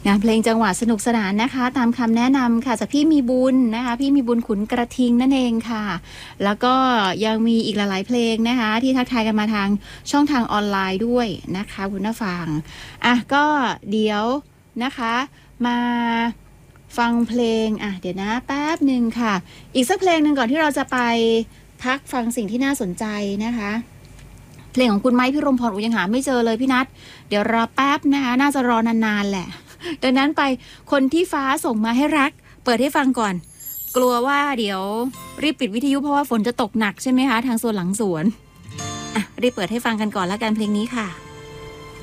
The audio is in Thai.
งานเพลงจังหวะสนุกสนานนะคะตามคำแนะนำค่ะจากพี่มีบุญนะคะพี่มีบุญขุนกระทิงนั่นเองค่ะแล้วก็ยังมีอีกหลายๆเพลงนะคะที่ทักทายกันมาทางช่องทางออนไลน์ด้วยนะคะคุณผู้ฟังก็เดี๋ยวนะคะมาฟังเพลงเดี๋ยวนะแป๊บหนึ่งค่ะอีกสักเพลงหนึ่งก่อนที่เราจะไปพักฟังสิ่งที่น่าสนใจนะคะเพลงของคุณไม้พิรมพรยังหาไม่เจอเลยพี่นัทเดี๋ยวรอแป๊บนะคะน่าจะรอนานๆแหละดังนั้นไปคนที่ฟ้าส่งมาให้รักเปิดให้ฟังก่อนกลัวว่าเดี๋ยวรีบปิดวิทยุเพราะว่าฝนจะตกหนักใช่ไหมคะทางโซนหลังสวนรีบเปิดให้ฟังกันก่อนแล้วกันเพลงนี้ค่ะ